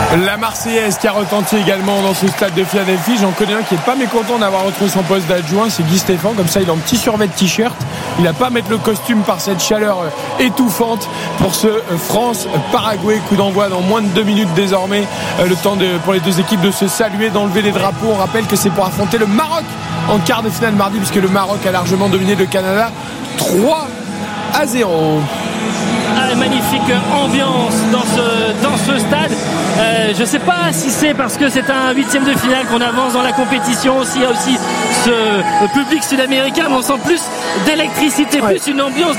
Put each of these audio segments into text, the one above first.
La Marseillaise qui a retenti également dans ce stade de Philadelphie. J'en connais un qui n'est pas mécontent d'avoir retrouvé son poste d'adjoint, c'est Guy Stéphane. Comme ça, il est en petit survêt de t-shirt. Il n'a pas à mettre le costume par cette chaleur étouffante pour ce France-Paraguay. Coup d'envoi dans moins de 2 minutes désormais. Le temps pour les deux équipes de se saluer, d'enlever les drapeaux. On rappelle que c'est pour affronter le Maroc en quart de finale mardi, puisque le Maroc a largement dominé le Canada 3-0. Magnifique ambiance dans ce stade. Je ne sais pas si c'est parce que c'est un 8e de finale qu'on avance dans la compétition. S'il y a aussi ce public sud-américain, mais on sent plus d'électricité, plus une ambiance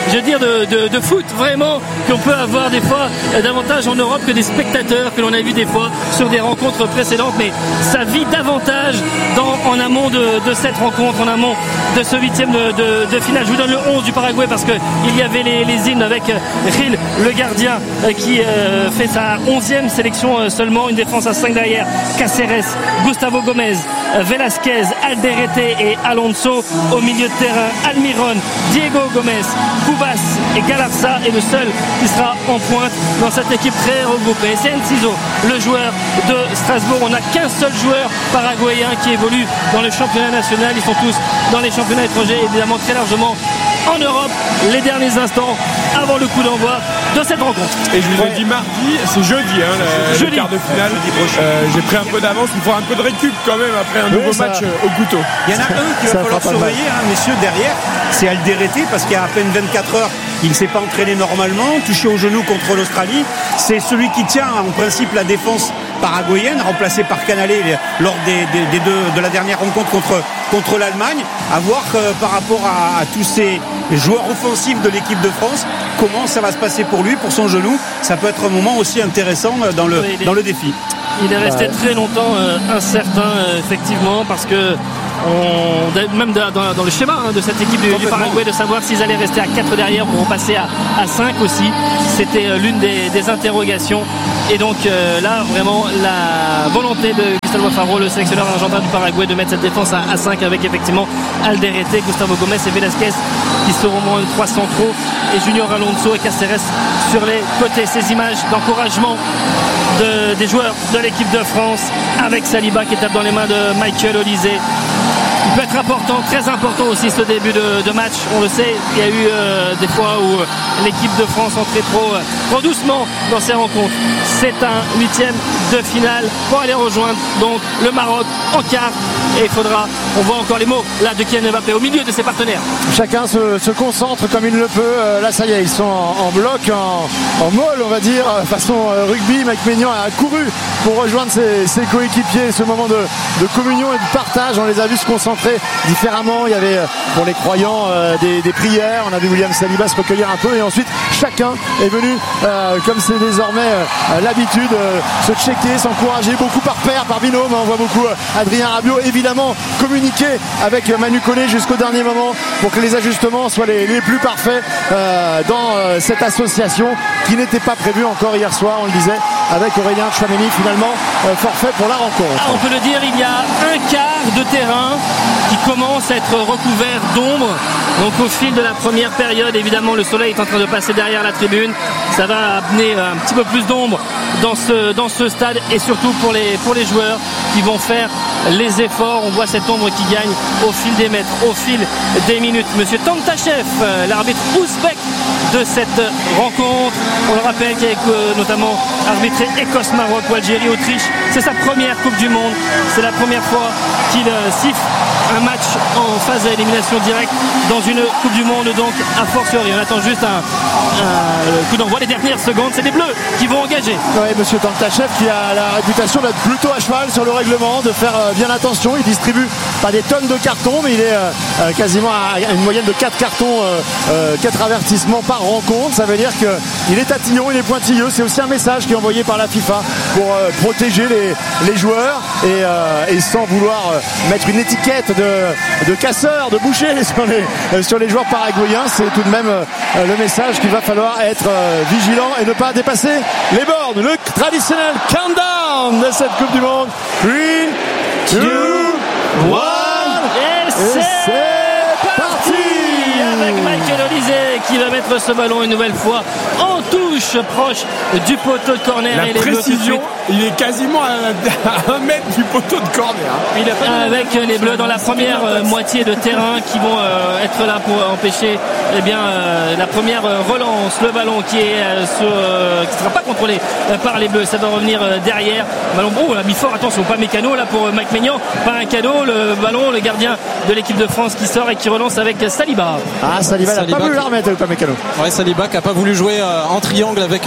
de foot vraiment qu'on peut avoir des fois davantage en Europe que des spectateurs que l'on a vu des fois sur des rencontres précédentes. Mais ça vit davantage en amont de cette rencontre, en amont de ce 8e de finale. Je vous donne le 11 du Paraguay parce que il y avait les hymnes avec Gil, le gardien, qui fait sa 11e sélection seulement. Une défense à 5 derrière. Cáceres, Gustavo Gomez, Velasquez, Alderete et Alonso. Au milieu de terrain, Almiron, Diego Gomez, Cubas et Galarza est le seul qui sera en pointe dans cette équipe très regroupée. C'est Enciso, le joueur de Strasbourg. On n'a qu'un seul joueur paraguayen qui évolue dans le championnat national. Ils sont tous dans les championnats étrangers, évidemment très largement en Europe. Les derniers instants avant le coup d'envoi de cette rencontre. Et je vous ai dit mardi, c'est jeudi, le quart de finale. J'ai pris un peu d'avance, il faut un peu de récup quand même après un nouveau match au couteau. Il y en a un qu'il va falloir surveiller, messieurs, derrière, c'est Alderete, parce qu'il y a à peine 24 heures, il ne s'est pas entraîné normalement, touché au genou contre l'Australie. C'est celui qui tient en principe la défense paraguayenne, remplacé par Canale lors de la dernière rencontre contre l'Allemagne. À voir par rapport à tous ces joueurs offensifs de l'équipe de France, comment ça va se passer pour lui, pour son genou. Ça peut être un moment aussi intéressant dans le défi. Il est resté très longtemps incertain, effectivement, parce que même dans le schéma de cette équipe du Paraguay, de savoir s'ils allaient rester à 4 derrière ou passer à 5 aussi, c'était l'une des interrogations. Et donc là, vraiment, la volonté de Gustavo Alfaro, le sélectionneur argentin du Paraguay, de mettre cette défense à 5 avec effectivement Alderete, Gustavo Gomez et Velasquez qui seront au moins 3 centraux, et Junior Alonso et Cáceres sur les côtés. Ces images d'encouragement des joueurs de l'équipe de France avec Saliba qui tape dans les mains de Michael Olise. Il peut être important, très important aussi ce début de match. On le sait, il y a eu des fois où l'équipe de France entrait trop doucement dans ces rencontres. C'est un 8e de finale pour aller rejoindre donc le Maroc en quart. Et il faudra, on voit encore les mots là de Kylian Mbappé au milieu de ses partenaires. Chacun se concentre comme il le peut. Là ça y est, ils sont en bloc, en molle on va dire, façon rugby. Mike Maignan a couru pour rejoindre ses coéquipiers. Ce moment de communion et de partage, on les a vus se concentrer différemment. Il y avait pour les croyants des prières. On a vu William Saliba se recueillir un peu, et ensuite chacun est venu comme c'est désormais l'habitude, se checker, s'encourager, beaucoup par paire, par binôme. On voit beaucoup Adrien Rabiot évidemment communiquer avec Manu Collet jusqu'au dernier moment pour que les ajustements soient les plus parfaits dans cette association qui n'était pas prévue encore hier soir, on le disait, avec Aurélien Tchouaméni finalement forfait pour la rencontre. On peut le dire, il y a un quart de terrain qui commence à être recouvert d'ombre. Donc au fil de la première période, évidemment le soleil est en train de passer derrière la tribune. Ça va amener un petit peu plus d'ombre dans ce stade, et surtout pour les joueurs qui vont faire les efforts. On voit cette ombre qui gagne au fil des mètres, au fil des minutes. Monsieur Tantachev, l'arbitre ouzbek de cette rencontre, on le rappelle, qui a notamment arbitré Écosse-Maroc ou Algérie-Autriche. C'est sa première Coupe du Monde, c'est la première fois qu'il siffle un match en phase d'élimination directe dans une Coupe du Monde, donc a fortiori. On attend juste un coup d'envoi. Les dernières secondes, c'est les Bleus qui vont engager. Oui, monsieur Tantachev qui a la réputation d'être plutôt à cheval sur le règlement, de faire bien attention. Il distribue pas des tonnes de cartons, mais il est quasiment à une moyenne de 4 cartons, 4 avertissements par rencontre. Ça veut dire qu'il est tatillon, il est pointilleux. C'est aussi un message qui est envoyé par la FIFA pour protéger les joueurs, et sans vouloir mettre une étiquette de casseur, de boucher sur les joueurs paraguayens. C'est tout de même le message qu'il va falloir être vigilant et ne pas dépasser les bornes. Le traditionnel countdown de cette Coupe du Monde. 3, 2, 1, et c'est parti avec Michael Olise qui va mettre ce ballon une nouvelle fois en touche touche proche du poteau de corner. La et les précision, il est quasiment à 1 mètre du poteau de corner. Avec les Bleus dans la première moitié de terrain qui vont être là pour empêcher la première relance, le ballon qui ne sera pas contrôlé par les Bleus. Ça va revenir derrière. Ballon on l'a mis fort, attention, pas Mécano là pour Mike Maignan, pas un cadeau, le ballon, le gardien de l'équipe de France qui sort et qui relance avec Saliba. Saliba n'a pas voulu la remettre, pas Mécano. Ouais, Saliba qui n'a pas voulu jouer en triangle avec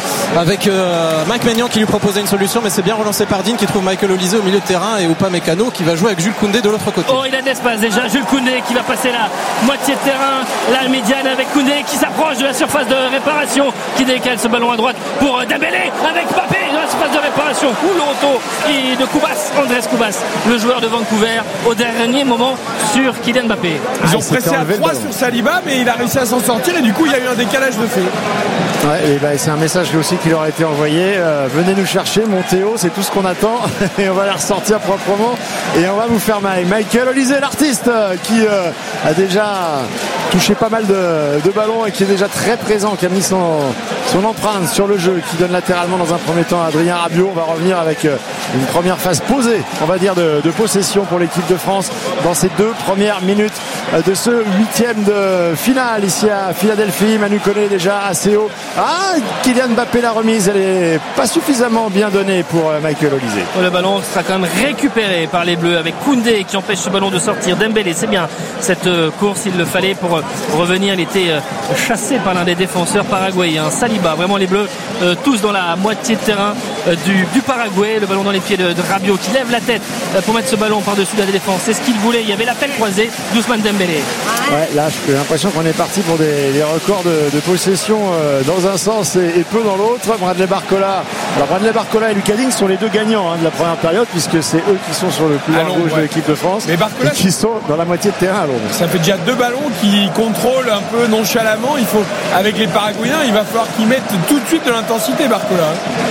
Mike Maignan qui lui proposait une solution, mais c'est bien relancé par Dean qui trouve Michael Olise au milieu de terrain et Upamecano qui va jouer avec Jules Koundé de l'autre côté. Il a de l'espace déjà, Jules Koundé qui va passer la moitié de terrain, la médiane avec Koundé qui s'approche de la surface de réparation, qui décale ce ballon à droite pour Dembélé avec Mbappé dans la surface de réparation. Le retour de Andrés Cubas, le joueur de Vancouver, au dernier moment sur Kylian Mbappé. Ils ont pressé à 3 sur Saliba, mais il a réussi à s'en sortir et du coup il y a eu un décalage de fait. Ouais, c'est un message lui aussi qui leur a été envoyé. Venez nous chercher, montez haut, c'est tout ce qu'on attend et on va les ressortir proprement et on va vous faire mal. Michael Olise, l'artiste qui a déjà touché pas mal de ballons et qui est déjà très présent, qui a mis son empreinte sur le jeu, qui donne latéralement dans un premier temps à Adrien Rabiot. On va revenir avec une première phase posée, on va dire, de possession pour l'équipe de France dans ces 2 premières minutes de ce 8e de finale ici à Philadelphie. Manu Koné déjà assez haut. Kylian Mbappé, la remise, elle est pas suffisamment bien donnée pour Michael Olise. Le ballon sera quand même récupéré par les Bleus avec Koundé qui empêche ce ballon de sortir. Dembélé, c'est bien cette course, il le fallait pour revenir. Il était chassé par l'un des défenseurs paraguayens, Saliba. Vraiment les Bleus tous dans la moitié de terrain du Paraguay. Le ballon dans les pieds de Rabiot qui lève la tête pour mettre ce ballon par-dessus la défense. C'est ce qu'il voulait. Il y avait l'appel croisé d'Ousmane Dembélé. Ouais, là j'ai l'impression qu'on est parti pour des records de possession dans un sens et peu dans l'autre. Bradley Barcola et Lucas Digne sont les 2 gagnants de la première période, puisque c'est eux qui sont sur le couloir gauche de l'équipe de France. Mais Barcola, et qui sont dans la moitié de terrain à Londres. Ça fait déjà 2 ballons qui contrôlent un peu nonchalamment. Avec les Paraguayens, il va falloir qu'ils mettent tout de suite de l'intensité, Barcola.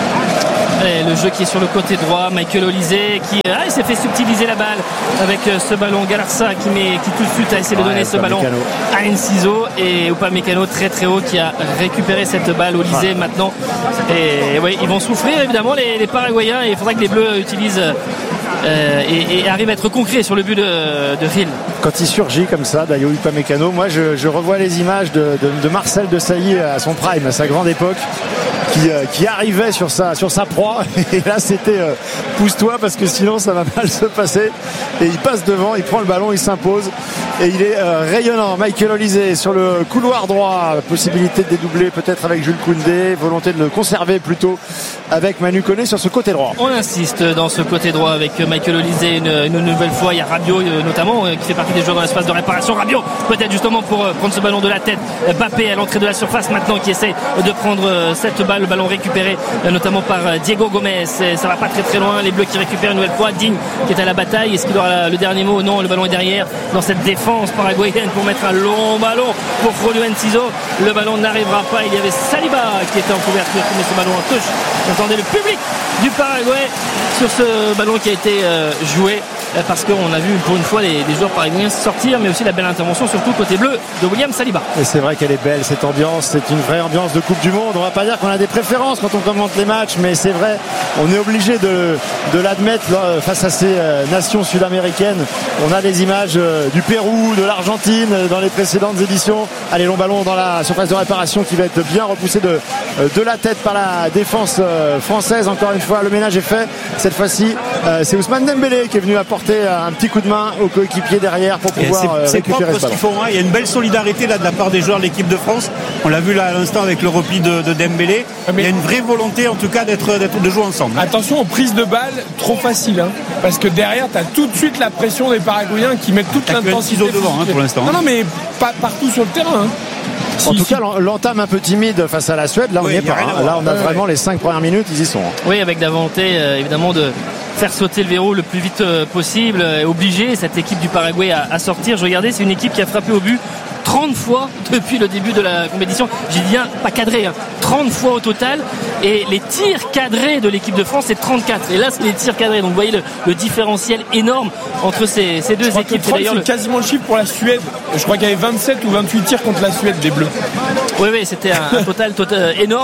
Et le jeu qui est sur le côté droit, Michael Olise qui il s'est fait subtiliser la balle avec ce ballon. Galarza qui tout de suite a essayé de donner ce ballon à Enciso, et Upamecano très très haut qui a récupéré cette balle. Olise maintenant, et oui, ils vont souffrir évidemment les Paraguayens, et il faudra que les Bleus utilisent et arrivent à être concrets sur le but de Phil. Quand il surgit comme ça, Dayo Upamecano, moi je revois les images de Marcel Desailly à son prime, à sa grande époque, qui arrivait sur sa proie, et là c'était pousse-toi parce que sinon ça va mal se passer, et il passe devant, il prend le ballon, il s'impose et il est rayonnant. Michael Olise sur le couloir droit, possibilité de dédoubler peut-être avec Jules Koundé, volonté de le conserver plutôt avec Manu Koné sur ce côté droit. On insiste dans ce côté droit avec Michael Olise une nouvelle fois. Il y a Rabiot notamment qui fait partie des joueurs dans l'espace de réparation. Rabiot peut-être justement pour prendre ce ballon de la tête. Mbappé à l'entrée de la surface maintenant qui essaie de prendre cette balle, le ballon récupéré notamment par Diego Gomez. Ça va pas très très loin, les Bleus qui récupèrent une nouvelle fois. Digne qui est à la bataille, est-ce qu'il aura le dernier mot? Non, le ballon est derrière dans cette défense paraguayenne pour mettre un long ballon pour Julio Enciso. Le ballon n'arrivera pas, il y avait Saliba qui était en couverture, qui met ce ballon en touche. J'entendais le public du Paraguay sur ce ballon qui a été joué, parce qu'on a vu pour une fois les joueurs paraguayens sortir, mais aussi la belle intervention surtout côté bleu de William Saliba. Et c'est vrai qu'elle est belle cette ambiance, c'est une vraie ambiance de Coupe du Monde. On va pas dire qu'on a des préférences quand on commente les matchs, mais c'est vrai, on est obligé de l'admettre face à ces nations sud-américaines. On a des images du Pérou, de l'Argentine dans les précédentes éditions. Allez, long ballon dans la surface de réparation qui va être bien repoussé de la tête par la défense française. Encore une fois, le ménage est fait. Cette fois-ci, c'est Ousmane Dembélé qui est venu apporter un petit coup de main aux coéquipiers derrière pour pouvoir récupérer ce ballon. Il y a une belle solidarité là de la part des joueurs de l'équipe de France. On l'a vu là à l'instant avec le repli de Dembélé. Il y a une vraie volonté en tout cas de jouer ensemble. Attention aux prises de balles trop faciles, parce que derrière tu as tout de suite la pression des Paraguayens qui mettent toute l'intensité devant pour l'instant. Non mais pas partout sur le terrain. En tout cas, l'entame un peu timide face à la Suède, là on n'y est pas. Là on a vraiment les 5 premières minutes, ils y sont. Oui, avec la volonté évidemment de faire sauter le verrou le plus vite possible, et obliger cette équipe du Paraguay à sortir. Je regardais, c'est une équipe qui a frappé au but 30 fois depuis le début de la compétition. J'ai dit pas cadré, 30 fois au total, et les tirs cadrés de l'équipe de France c'est 34, et là c'est les tirs cadrés, donc vous voyez le différentiel énorme entre ces deux équipes. C'est quasiment le chiffre pour la Suède, je crois qu'il y avait 27 ou 28 tirs contre la Suède des Bleus. Oui, c'était un total énorme.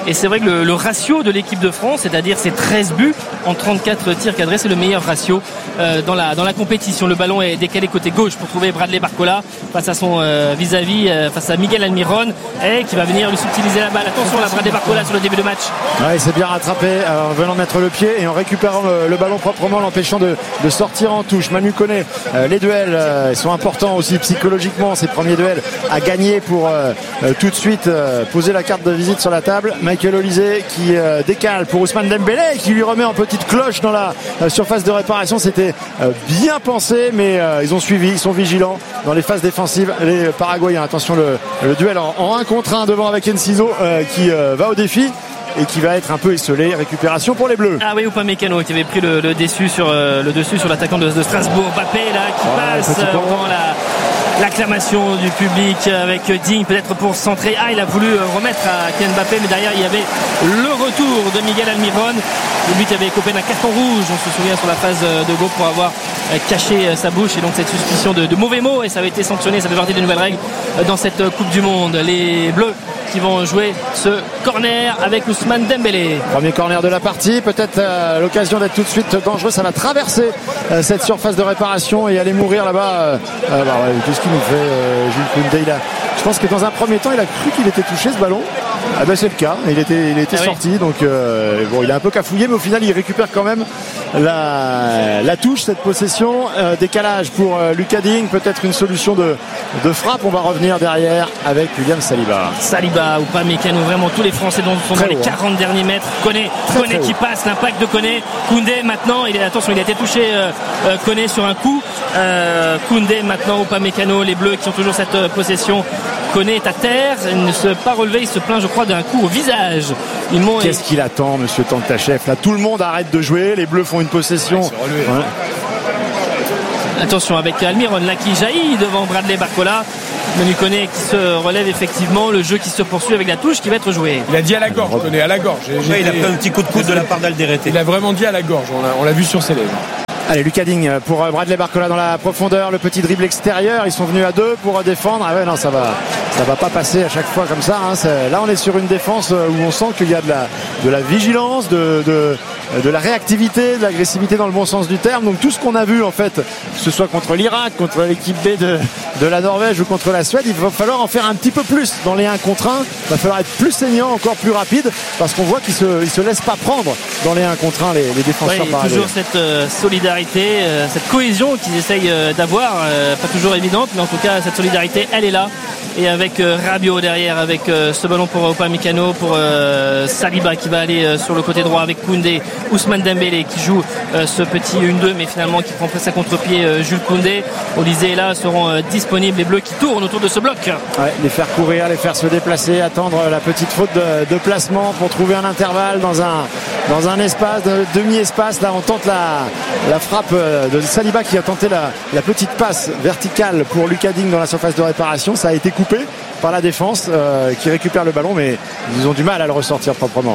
Et c'est vrai que le ratio de l'équipe de France, c'est-à-dire ces 13 buts en 34 tirs cadrés, c'est le meilleur ratio dans la compétition. Le ballon est décalé côté gauche pour trouver Bradley Barcola face à son vis-à-vis, face à Miguel Almiron, et qui va venir lui subtiliser la balle. Attention à Bradley Barcola sur le début de match. Ouais, il s'est bien rattrapé en venant mettre le pied et en récupérant le ballon proprement, l'empêchant de sortir en touche. Manu Koné, les duels sont importants aussi psychologiquement, ces premiers duels à gagner pour tout de suite poser la carte de visite sur la table. Michael Olise qui décale pour Ousmane Dembélé, qui lui remet en petite cloche dans la surface de réparation. C'était bien pensé, mais ils ont suivi, ils sont vigilants dans les phases défensives, les Paraguayens. Attention, le duel en 1 contre 1 devant avec Enciso qui va au défi et qui va être un peu esselé. Récupération pour les Bleus. Ah oui, Upamecano qui avait pris le dessus sur l'attaquant de Strasbourg. Mbappé là qui passe devant l'acclamation du public avec Digne peut-être pour centrer. Il a voulu remettre à Kylian Mbappé, mais derrière il y avait le retour de Miguel Almiron. Le but avait coupé d'un carton rouge, on se souvient, sur la phase de Go pour avoir caché sa bouche, et donc cette suspicion de mauvais mots, et ça avait été sanctionné. Ça fait partie des nouvelles règles dans cette Coupe du Monde. Les Bleus qui vont jouer ce corner avec Ousmane Dembélé. Premier corner de la partie, peut-être l'occasion d'être tout de suite dangereux. Ça va traverser cette surface de réparation et aller mourir là-bas. Qu'est-ce qu'il nous fait, Jules Koundé? Je pense que dans un premier temps il a cru qu'il était touché, ce ballon. C'est le cas, il était sorti, donc il a un peu cafouillé, mais au final il récupère quand même la touche, cette possession. Décalage pour Lucas Digne, peut-être une solution de frappe. On va revenir derrière avec William Saliba ou pas Mécano, vraiment tous les Français sont dans les 40 derniers mètres. Koné qui passe, l'impact de Koné. Koundé maintenant, il a été touché, Koné sur un coup. Koundé maintenant, ou pas Mécano, les Bleus qui ont toujours cette possession. Koné est à terre, il ne s'est pas relevé, il se plaint, je crois, d'un coup au visage. Qu'est-ce qu'il attend, monsieur Tantachev? Là, tout le monde arrête de jouer, les Bleus font une possession. Attention avec Almiron là qui jaillit devant Bradley Barcola. Manu Koné qui se relève, effectivement, le jeu qui se poursuit avec la touche qui va être jouée. Il a dit à la gorge, Koné, à la gorge. Il a pris un petit coup de coude de la part d'Alderete. Il a vraiment dit à la gorge, on l'a vu sur ses lèvres. Allez, Lucas Digne pour Bradley Barcola dans la profondeur, le petit dribble extérieur. Ils sont venus à 2 pour défendre. Ça va pas passer à chaque fois comme ça. Là, on est sur une défense où on sent qu'il y a de la vigilance, de la réactivité, de l'agressivité dans le bon sens du terme. Donc tout ce qu'on a vu en fait, que ce soit contre l'Irak, contre l'équipe B de la Norvège ou contre la Suède, il va falloir en faire un petit peu plus dans les 1 contre 1. Il va falloir être plus saignant, encore plus rapide, parce qu'on voit qu'ils se laissent pas prendre dans les 1 contre 1 les défenseurs paraguayens. Toujours cette solidarité, cette cohésion qu'ils essayent d'avoir, pas toujours évidente, mais en tout cas cette solidarité elle est là. Et avec Rabiot derrière, avec ce ballon pour Upamecano, pour Saliba qui va aller sur le côté droit avec Koundé, Ousmane Dembélé qui joue ce petit 1-2, mais finalement qui prend presque à contre-pied Jules Koundé. Olise et là seront disponibles, les Bleus qui tournent autour de ce bloc. Les faire courir, les faire se déplacer, attendre la petite faute de placement pour trouver un intervalle dans un espace, demi-espace. Là on tente la frappe de Saliba qui a tenté la petite passe verticale pour Lucas Digne dans la surface de réparation. Ça a été coupé par la défense qui récupère le ballon, mais ils ont du mal à le ressortir proprement.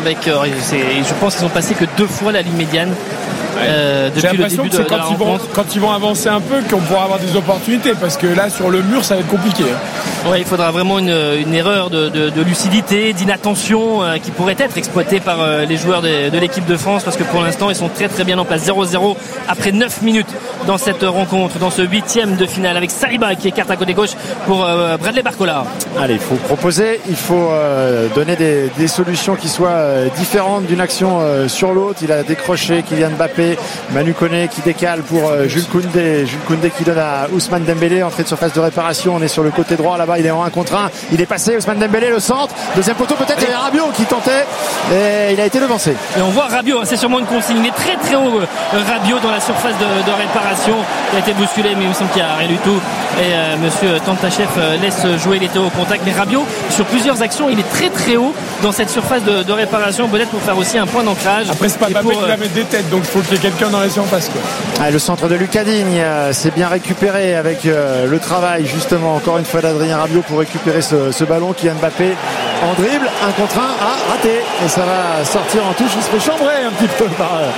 Je pense qu'ils ont passé que 2 fois la ligne médiane. J'ai l'impression que c'est quand ils vont avancer un peu qu'on pourra avoir des opportunités, parce que là sur le mur ça va être compliqué. Il faudra vraiment une erreur de lucidité, d'inattention qui pourrait être exploitée par les joueurs de l'équipe de France, parce que pour l'instant ils sont très très bien en place. 0-0 après 9 minutes dans cette rencontre, dans ce 8e de finale, avec Saliba qui écarte à côté gauche pour Bradley Barcola. Allez, il faut proposer, il faut donner des solutions qui soient différentes d'une action sur l'autre. Il a décroché Kylian Mbappé, Manu Koné qui décale pour Jules Koundé qui donne à Ousmane Dembélé, entrée de surface de réparation. On est sur le côté droit, là-bas il est en 1 contre 1, il est passé, Ousmane Dembélé, le centre, deuxième poteau peut-être, il y avait Rabiot qui tentait et il a été devancé. Et on voit Rabiot, c'est sûrement une consigne, il est très très haut, Rabiot dans la surface de réparation, il a été bousculé mais il me semble qu'il n'y a rien du tout, et monsieur Tantachev laisse jouer, il était au contact, mais Rabiot sur plusieurs actions il est très très haut dans cette surface de réparation, peut-être pour faire aussi un point d'ancrage. Après c'est pas Mbappé qui va mettre des têtes, donc il faut qu'il y ait quelqu'un dans la surface le centre de Lucas Digne, c'est bien récupéré avec le travail justement encore une fois d'Adrien Rabiot pour récupérer ce ballon. Kylian Mbappé en dribble, 1 contre 1, raté, et ça va sortir en touche. Il se fait chambrer un petit peu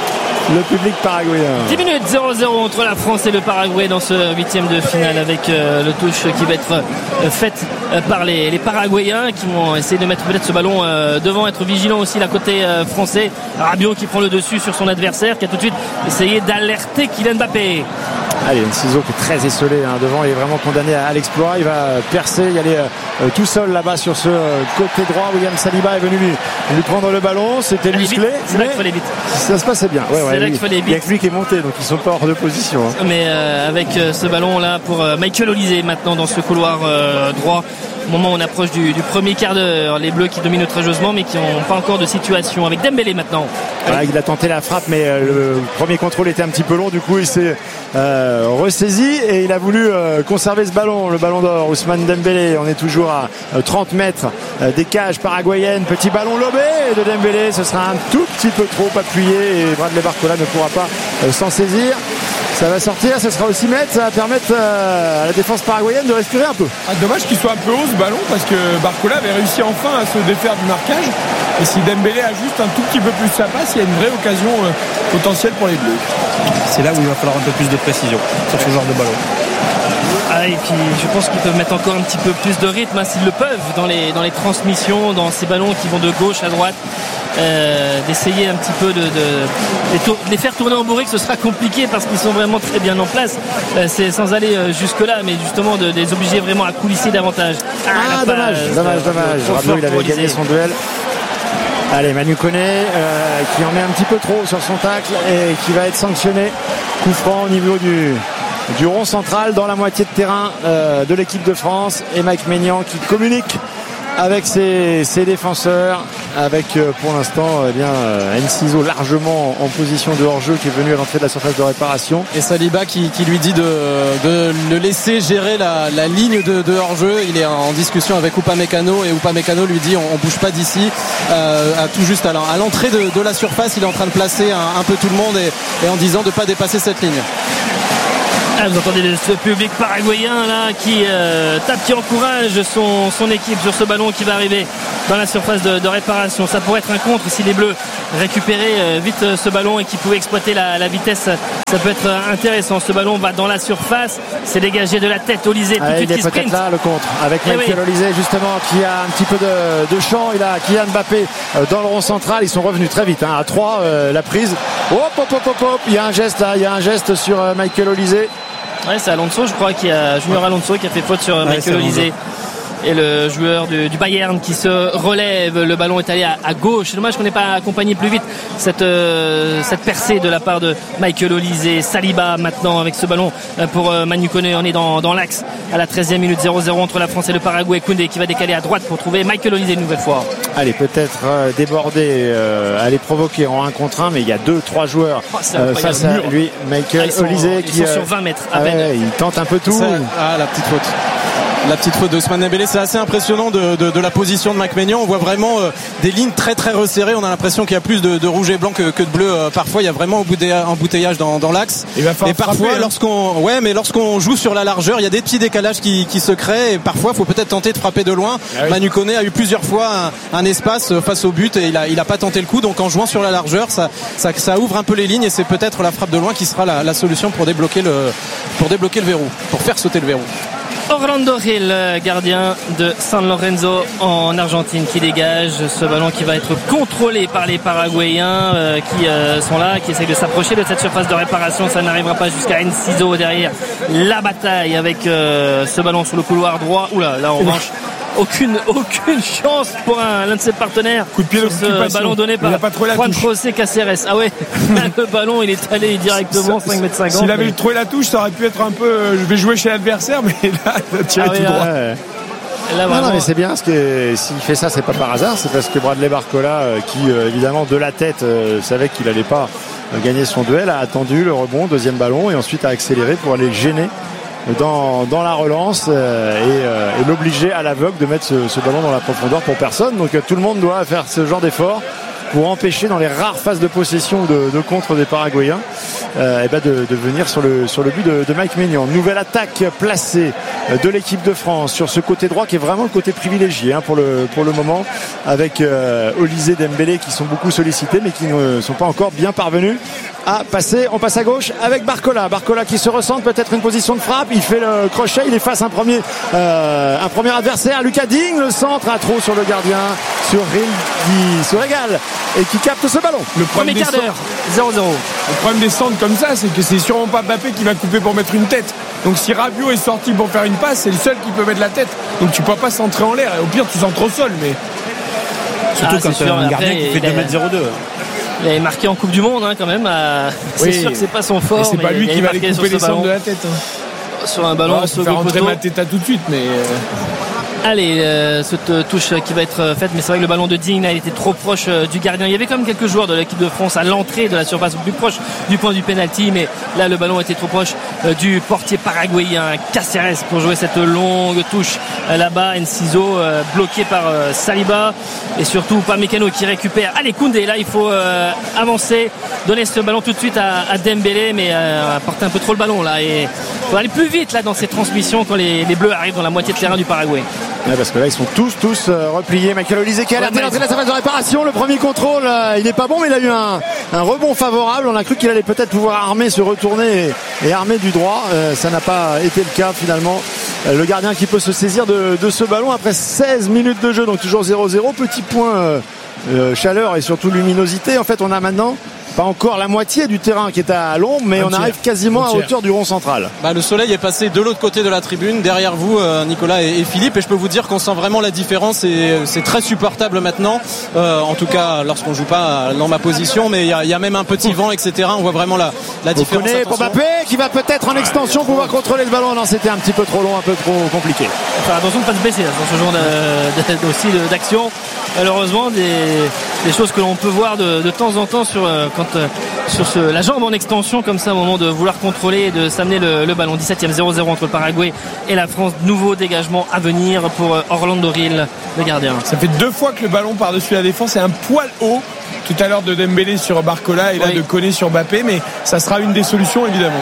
le public paraguayen. 10 minutes 0-0 entre la France et le Paraguay dans ce 8e de finale avec le touche qui va être faite par les Paraguayens qui vont essayer de mettre peut-être ce ballon devant, être vigilant aussi la côté français. Rabiot qui prend le dessus sur son adversaire qui a tout de suite essayé d'alerter Kylian Mbappé. Allez, Enciso qui est très esselé devant, il est vraiment condamné à l'exploit, il va percer, y aller tout seul là-bas sur ce côté droit. William Saliba est venu lui prendre le ballon, c'était musclé, c'est là qu'il fallait vite. Ça se passait bien. C'est là qu'il fallait vite. Il y a que lui qui est monté, donc ils sont pas hors de position. Mais avec ce ballon là pour Michael Olise maintenant dans ce couloir droit. Au moment où on approche du premier quart d'heure, les Bleus qui dominent outrageusement mais qui n'ont pas encore de situation avec Dembélé maintenant. Voilà, il a tenté la frappe mais le premier contrôle était un petit peu long, du coup il s'est ressaisi et il a voulu conserver ce ballon, le ballon d'or. Ousmane Dembélé, on est toujours à 30 mètres des cages paraguayennes, petit ballon lobé de Dembélé, ce sera un tout petit peu trop appuyé et Bradley Barcola ne pourra pas s'en saisir. Ça va sortir, ce sera aussi net, ça va permettre à la défense paraguayenne de respirer un peu. Dommage qu'il soit un peu haut ce ballon parce que Barcola avait réussi enfin à se défaire du marquage. Et si Dembélé ajuste un tout petit peu plus sa passe, il y a une vraie occasion potentielle pour les Bleus. C'est là où il va falloir un peu plus de précision sur ce genre de ballon. Et puis je pense qu'ils peuvent mettre encore un petit peu plus de rythme s'ils le peuvent dans les transmissions, dans ces ballons qui vont de gauche à droite. D'essayer un petit peu de les faire tourner en bourrique, ce sera compliqué parce qu'ils sont vraiment très bien en place. C'est sans aller jusque là, mais justement de les obliger vraiment à coulisser davantage. Dommage. Rabiot, il avait gagné son duel. Allez, Manu Koné qui en met un petit peu trop sur son tacle et qui va être sanctionné. Coup franc au niveau du rond central dans la moitié de terrain de l'équipe de France, et Mike Maignan qui communique avec ses défenseurs, avec pour l'instant Enciso largement en position de hors-jeu qui est venu à l'entrée de la surface de réparation. Et Saliba qui lui dit de le laisser gérer la ligne de hors-jeu. Il est en discussion avec Upamecano et Upamecano lui dit on bouge pas d'ici, tout juste à l'entrée de la surface. Il est en train de placer un peu tout le monde et en disant de ne pas dépasser cette ligne. Vous entendez ce public paraguayen là qui tape, qui encourage son équipe sur ce ballon qui va arriver dans la surface de réparation. Ça pourrait être un contre si les Bleus récupéraient vite ce ballon et qu'ils pouvaient exploiter la vitesse. Ça peut être intéressant. Ce ballon va dans la surface, c'est dégagé de la tête. Olise tout de suite il est qui peut-être sprint. là le contre avec Michael Olise justement qui a un petit peu de champ. Il a Kylian Mbappé dans le rond central. Ils sont revenus très vite à 3 la prise. Hop. Il y a un geste là, il y a un geste sur Michael Olise. Ouais, c'est Alonso, je crois, Junior Alonso qui a fait faute sur Michael Olise. Et le joueur du Bayern qui se relève, le ballon est allé à gauche. C'est dommage qu'on n'ait pas accompagné plus vite cette percée de la part de Michael Olise. Saliba maintenant avec ce ballon pour Manu Koné. On est dans l'axe à la 13e minute, 0-0 entre la France et le Paraguay. Koundé qui va décaler à droite pour trouver Michael Olise une nouvelle fois. Allez, peut-être déborder, aller provoquer en 1 contre 1, mais il y a 2-3 joueurs face à lui. Michael Olise qui sont sur 20 mètres à peine. Il tente un peu tout. La petite faute. La petite faute d'Ousmane Dembélé, c'est assez impressionnant de la position de Mike Maignan. On voit vraiment des lignes très très resserrées. On a l'impression qu'il y a plus de rouge et blanc que de bleu. Parfois, il y a vraiment embouteillage dans l'axe. Et parfois, lorsqu'on joue sur la largeur, il y a des petits décalages qui se créent. Et parfois, il faut peut-être tenter de frapper de loin. Manu Koné a eu plusieurs fois un espace face au but et il a pas tenté le coup. Donc, en jouant sur la largeur, ça ouvre un peu les lignes et c'est peut-être la frappe de loin qui sera la solution pour débloquer le verrou, pour faire sauter le verrou. Orlando Hill, gardien de San Lorenzo en Argentine, qui dégage ce ballon qui va être contrôlé par les Paraguayens qui sont là, qui essayent de s'approcher de cette surface de réparation. Ça n'arrivera pas jusqu'à Enciso derrière. La bataille avec ce ballon sur le couloir droit. Oula, là en revanche aucune chance pour l'un de ses partenaires. Coup de pied sur ce ballon donné par Juan José Cáceres. Ah ouais, le ballon il est allé directement 5,50 m. S'il avait trouvé la touche, ça aurait pu être un peu je vais jouer chez l'adversaire, mais là il a tiré tout droit. Là, non, mais c'est bien parce que s'il fait ça, c'est pas par hasard, c'est parce que Bradley Barcola, qui évidemment de la tête savait qu'il allait pas gagner son duel, a attendu le rebond, deuxième ballon, et ensuite a accéléré pour aller gêner dans la relance et l'obliger à l'aveugle de mettre ce ballon dans la profondeur pour personne. Donc tout le monde doit faire ce genre d'effort pour empêcher dans les rares phases de possession de contre des Paraguayens de venir sur le but de Mike Maignan. Nouvelle attaque placée de l'équipe de France sur ce côté droit qui est vraiment le côté privilégié pour le moment, avec Olysée, Dembélé qui sont beaucoup sollicités mais qui ne sont pas encore bien parvenus à passer. On passe à gauche avec Barcola qui se ressent, peut-être une position de frappe, il fait le crochet, il efface un premier adversaire. Lucas Digne, le centre à trop sur le gardien, sur Rildi, se régale et qui capte ce ballon. Le premier quart d'heure 0-0. Le problème des centres comme ça, c'est que c'est sûrement pas Mbappé qui va couper pour mettre une tête. Donc si Rabiot est sorti pour faire une passe, c'est le seul qui peut mettre la tête. Donc tu peux pas centrer en l'air, et au pire tu centres au sol, mais surtout quand tu as un gardien qui fait 2m02. Il avait marqué en Coupe du Monde quand même. C'est sûr que c'est pas son fort. Et c'est pas lui qui va aller couper les centres de la tête. Sur un ballon, sur faire rentrer Mateta tout de suite, mais. Allez, cette touche qui va être faite, mais c'est vrai que le ballon de Digne a été trop proche du gardien. Il y avait quand même quelques joueurs de l'équipe de France à l'entrée de la surface, plus proche du point du penalty, mais là le ballon était trop proche du portier paraguayen Cáceres pour jouer cette longue touche là-bas. Enciso bloqué par Saliba et surtout pas Mécano qui récupère. Allez, Koundé, là il faut avancer, donner ce ballon tout de suite à Dembélé, mais porter un peu trop le ballon là, et il faut aller plus vite là dans ces transmissions quand les Bleus arrivent dans la moitié de terrain du Paraguay. Ouais, parce que là ils sont tous repliés. Michael Olysée qui a alerté l'entrée de la surface de réparation. Le premier contrôle il n'est pas bon, mais il a eu un rebond favorable. On a cru qu'il allait peut-être pouvoir se retourner et armer du droit. Ça n'a pas été le cas finalement. Le gardien qui peut se saisir de ce ballon après 16 minutes de jeu, donc toujours 0-0. Petit point chaleur et surtout luminosité. En fait on a maintenant pas encore la moitié du terrain qui est à l'ombre, mais on arrive quasiment à hauteur du rond central. Le soleil est passé de l'autre côté de la tribune, derrière vous Nicolas et Philippe, et je peux vous dire qu'on sent vraiment la différence, et c'est très supportable maintenant, en tout cas lorsqu'on joue pas dans ma position, mais il y a même un petit vent, etc. On voit vraiment la différence. Pour Mbappé qui va peut-être en extension pouvoir contrôler le ballon. Non, c'était un petit peu trop long, un peu trop compliqué. Enfin, attention de ne pas se baisser là, dans ce genre aussi d'action. Malheureusement, des choses que l'on peut voir de temps en temps sur la jambe en extension comme ça au moment de vouloir contrôler et de s'amener le ballon. 17e, 0-0 entre le Paraguay et la France. Nouveau dégagement à venir pour Orlando Rill, le gardien. Ça fait 2 fois que le ballon par-dessus la défense est un poil haut. Tout à l'heure de Dembélé sur Barcola et là de Koné sur Mbappé, mais ça sera une des solutions évidemment.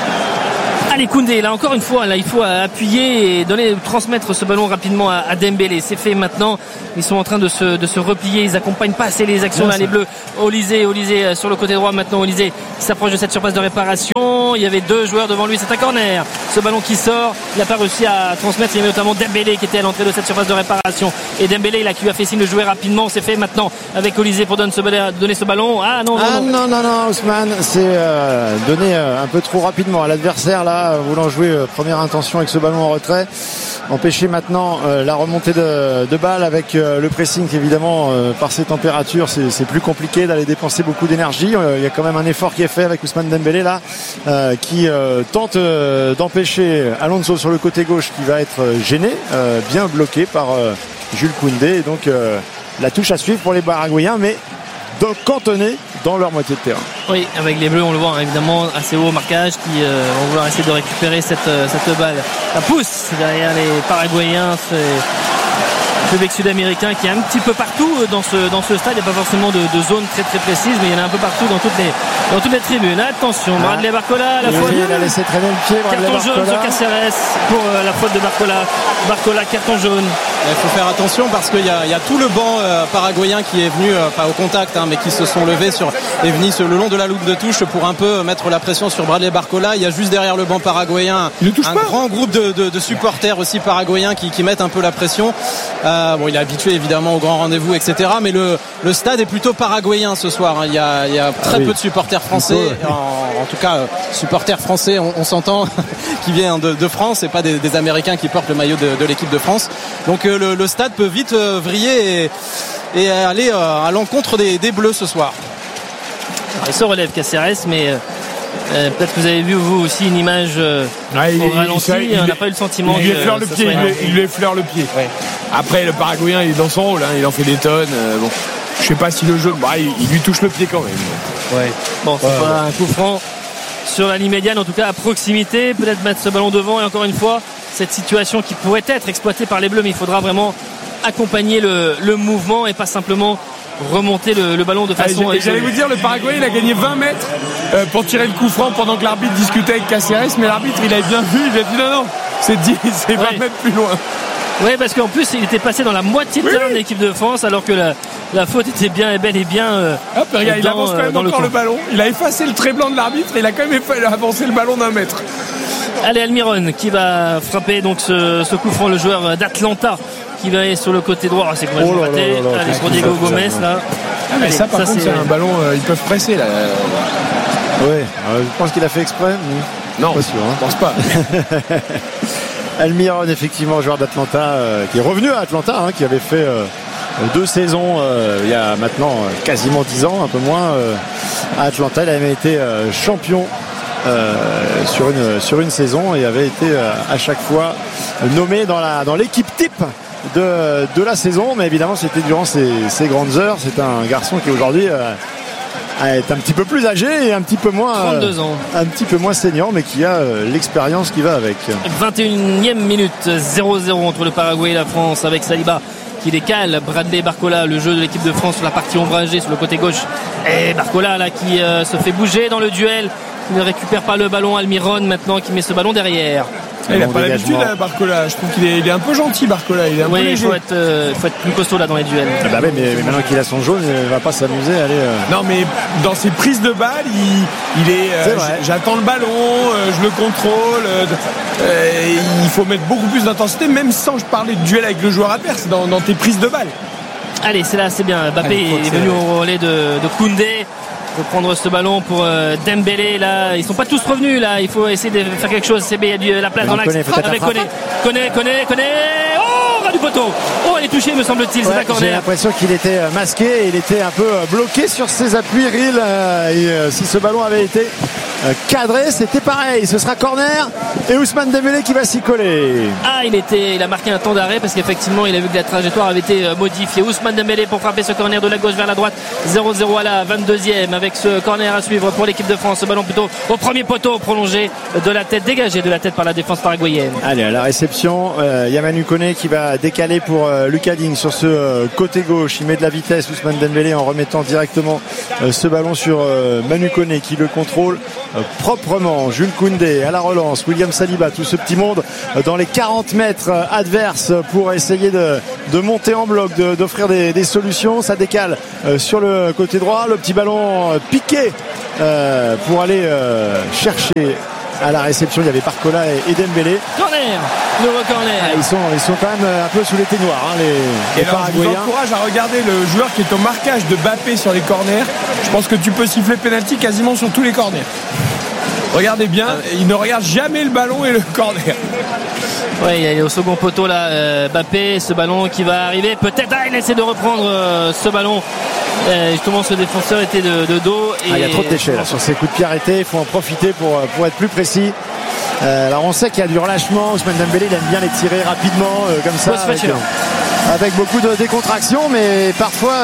Allez, Koundé, là encore une fois, là il faut appuyer et transmettre ce ballon rapidement à Dembélé. C'est fait maintenant. Ils sont en train de se replier. Ils accompagnent pas assez les actions là, les Bleus. Olysée sur le côté droit maintenant. Olysée qui s'approche de cette surface de réparation. Il y avait 2 joueurs devant lui. C'est un corner. Ce ballon qui sort, il n'a pas réussi à transmettre. Il y avait notamment Dembélé qui était à l'entrée de cette surface de réparation. Et Dembélé là qui lui a fait signe de jouer rapidement. C'est fait maintenant avec Olysée pour donner ce ballon. Non, Ousmane, c'est donné un peu trop rapidement à l'adversaire là. Voulant jouer première intention avec ce ballon en retrait, empêcher maintenant la remontée de balle avec le pressing évidemment par ces températures c'est plus compliqué d'aller dépenser beaucoup d'énergie. Il y a quand même un effort qui est fait avec Ousmane Dembélé là qui tente d'empêcher Alonso sur le côté gauche qui va être gêné, bien bloqué par Jules Koundé, et donc la touche à suivre pour les Paraguayens, mais cantonnés dans leur moitié de terrain. Oui, avec les Bleus on le voit évidemment assez haut au marquage qui vont vouloir essayer de récupérer cette balle. Ça pousse derrière les Paraguayens, c'est le public sud-américain qui est un petit peu partout dans ce stade. Il n'y a pas forcément de zone très très précise, mais il y en a un peu partout dans toutes les tribunes. Attention, Bradley Barcola à la faute. Il a laissé traîner le pied. Carton jaune sur Cáceres pour la faute de Barcola. Barcola, carton jaune. Il faut faire attention parce qu'il y a tout le banc paraguayen qui est venu, pas au contact, mais qui se sont levés et venus le long de la loupe de touche pour un peu mettre la pression sur Bradley Barcola. Il y a juste derrière le banc paraguayen un grand groupe de supporters aussi paraguayens qui mettent un peu la pression. Il est habitué évidemment au grand rendez-vous, etc. Mais le stade est plutôt paraguayen ce soir. Il y a très peu de supporters français. En tout cas, supporters français, on s'entend, qui viennent de France et pas des Américains qui portent le maillot de l'équipe de France. Donc le stade peut vite vriller et aller à l'encontre des Bleus ce soir. Alors, il se relève Cáceres, mais peut-être que vous avez vu vous aussi une image au ralenti. On n'a pas eu le sentiment. Il lui effleure le pied. Il lui effleure le pied. Ouais. Après, le Paraguayen, il est dans son rôle. Il en fait des tonnes. Je sais pas si le jeu, il lui touche le pied quand même. Ouais. Bon, c'est pas un coup franc sur la ligne médiane, en tout cas à proximité. Peut-être mettre ce ballon devant, et encore une fois, cette situation qui pourrait être exploitée par les Bleus, mais il faudra vraiment accompagner le mouvement et pas simplement remonter le ballon de façon. J'allais vous dire, le Paraguay il a gagné 20 mètres pour tirer le coup franc pendant que l'arbitre discutait avec Caceres, mais l'arbitre il avait bien vu, il a dit non, c'est 20 mètres plus loin. Oui, parce qu'en plus il était passé dans la moitié de terrain de l'équipe de France, alors que la faute était bien et bel et bien. Hop, regarde, il avance quand même encore le ballon. Il a effacé le trait blanc de l'arbitre et il a quand même avancé le ballon d'1 mètre. Allez, Almiron qui va frapper donc ce coup franc, le joueur d'Atlanta qui va aller sur le côté droit. C'est complètement raté. Allez, pour Diego Gomez là. Mais ça par contre c'est un ballon, ils peuvent presser là. Oui, je pense qu'il a fait exprès. Non, pas sûr, hein. Je pense pas. Almiron, effectivement, joueur d'Atlanta, qui est revenu à Atlanta, qui avait fait 2 saisons il y a maintenant quasiment 10 ans, un peu moins, à Atlanta. Il avait été champion sur une saison et avait été à chaque fois nommé dans l'équipe type de la saison. Mais évidemment, c'était durant ses grandes heures. C'est un garçon qui aujourd'hui est un petit peu plus âgé et un petit peu moins 32 ans. Un petit peu moins senior, mais qui a l'expérience qui va avec. 21e minute, 0-0 entre le Paraguay et la France, avec Saliba qui décale Bradley Barcola, le jeu de l'équipe de France sur la partie ombragée sur le côté gauche, et Barcola là qui se fait bouger dans le duel. Il ne récupère pas le ballon. Almiron maintenant qui met ce ballon derrière. Il n'a pas l'habitude, Barcola. Je trouve qu'il est un peu gentil, Barcola. Il est un peu léger. Il faut être plus costaud là dans les duels. Mais maintenant qu'il a son jaune, il ne va pas s'amuser à aller. Non, mais dans ses prises de balles, il est. J'attends le ballon, je le contrôle. Il faut mettre beaucoup plus d'intensité, même sans parler de duel avec le joueur adverse, dans tes prises de balles. Allez, c'est bien. Mbappé est venu au relais de Koundé. Il faut prendre ce ballon pour Dembélé là. Ils sont pas tous revenus là. Il faut essayer de faire quelque chose. CB, il y a la place dans l'axe avec Koné. Oh, ras du poteau. Oh, elle est touchée me semble-t-il. C'est un corner. J'ai l'impression qu'il était masqué. Il était un peu bloqué sur ses appuis. Si ce ballon avait été cadré, c'était pareil. Ce sera corner et Ousmane Dembélé qui va s'y coller. Il a marqué un temps d'arrêt parce qu'effectivement il a vu que la trajectoire avait été modifiée. Ousmane Dembélé pour frapper ce corner de la gauche vers la droite. 0-0 à la 22e avec ce corner à suivre pour l'équipe de France. Ce ballon plutôt au premier poteau prolongé de la tête, dégagé de la tête par la défense paraguayenne. Allez, à la réception, Manu Koné qui va décaler pour Lucas Digne sur ce côté gauche. Il met de la vitesse, Ousmane Dembélé, en remettant directement ce ballon sur Manu Koné qui le contrôle proprement. Jules Koundé à la relance, William Saliba, tout ce petit monde dans les 40 mètres adverses pour essayer de monter en bloc, d'offrir des solutions. Ça décale sur le côté droit, le petit ballon piqué pour aller chercher à la réception. Il y avait Barcola et Dembélé. Corner, nouveau corner. Ils sont quand même un peu sous les noirs, les Paraguayens. Je vous encourage à regarder le joueur qui est au marquage de Mbappé sur les corners. Je pense que tu peux siffler penalty quasiment sur tous les corners. Regardez bien, il ne regarde jamais le ballon et le corner. Oui, il est au second poteau là, Mbappé, ce ballon qui va arriver. Peut-être, il essaie de reprendre ce ballon. Justement, ce défenseur était de dos. Il y a trop de déchets là, sur ces coups de pied arrêtés. Il faut en profiter pour être plus précis. Alors on sait qu'il y a du relâchement. Ousmane Dembélé, il aime bien les tirer rapidement comme ça, avec beaucoup de décontraction, mais parfois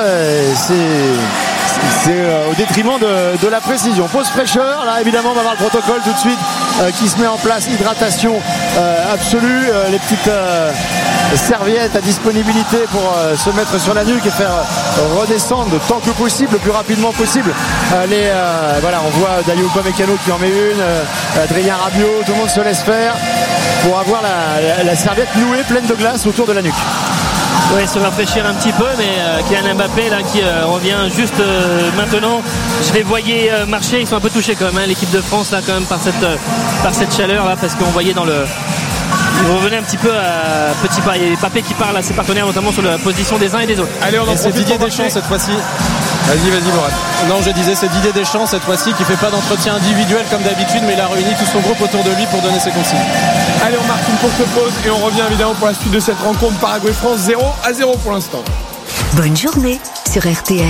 c'est au détriment de la précision. Pause fraîcheur, là évidemment on va voir le protocole tout de suite qui se met en place. Hydratation absolue, les petites serviettes à disponibilité pour se mettre sur la nuque et faire redescendre tant que possible, le plus rapidement possible. Voilà, on voit Dayou Upamecano qui en met une, Adrien Rabiot, tout le monde se laisse faire pour avoir la serviette nouée pleine de glace autour de la nuque. Oui, se rafraîchir un petit peu, mais Kylian Mbappé là qui revient juste maintenant. Je les voyais marcher, ils sont un peu touchés quand même, l'équipe de France là quand même par cette chaleur là, parce qu'on voyait il revenait un petit peu à petit pas. Il y a Mbappé qui parle à ses partenaires, notamment sur la position des uns et des autres. Allez, c'est Didier Deschamps cette fois-ci. Vas-y Mourad. Non, je disais, c'est Didier Deschamps cette fois-ci qui fait pas d'entretien individuel comme d'habitude, mais il a réuni tout son groupe autour de lui pour donner ses consignes. Allez, on marque une courte pause et on revient évidemment pour la suite de cette rencontre. Paraguay-France 0-0 pour l'instant. Bonne journée sur RTL.